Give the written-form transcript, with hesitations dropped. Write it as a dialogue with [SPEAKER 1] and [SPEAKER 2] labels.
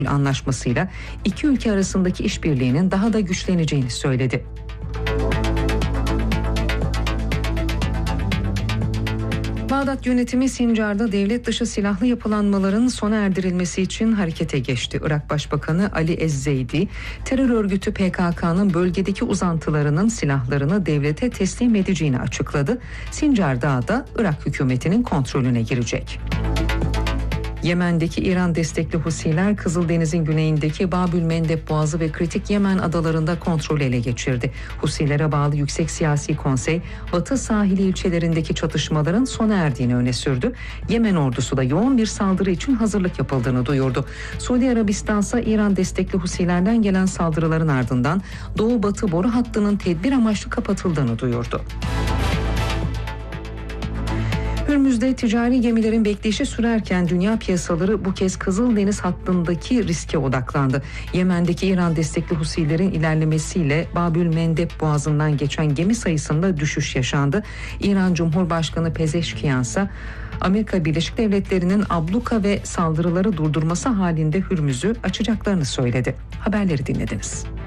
[SPEAKER 1] anlaşmasıyla iki ülke arasındaki işbirliğinin daha da güçleneceğini söyledi. Bağdat yönetimi Sincar'da devlet dışı silahlı yapılanmaların sona erdirilmesi için harekete geçti. Irak Başbakanı Ali Ezzeydi, terör örgütü PKK'nın bölgedeki uzantılarının silahlarını devlete teslim edeceğini açıkladı. Sincar Dağı da Irak hükümetinin kontrolüne girecek. Yemen'deki İran destekli Husiler Kızıldeniz'in güneyindeki Babül Mendeb Boğazı ve kritik Yemen adalarında kontrolü ele geçirdi. Husilere bağlı Yüksek Siyasi Konsey, Batı sahili ilçelerindeki çatışmaların sona erdiğini öne sürdü. Yemen ordusu da yoğun bir saldırı için hazırlık yapıldığını duyurdu. Suudi Arabistan ise İran destekli Husilerden gelen saldırıların ardından Doğu-Batı boru hattının tedbir amaçlı kapatıldığını duyurdu. Hürmüz'de ticari gemilerin bekleyişi sürerken dünya piyasaları bu kez Kızıldeniz hattındaki riske odaklandı. Yemen'deki İran destekli Husilerin ilerlemesiyle Babül Mendeb Boğazı'ndan geçen gemi sayısında düşüş yaşandı. İran Cumhurbaşkanı Pezeşkiyan ise Amerika Birleşik Devletleri'nin abluka ve saldırıları durdurması halinde Hürmüz'ü açacaklarını söyledi. Haberleri dinlediniz.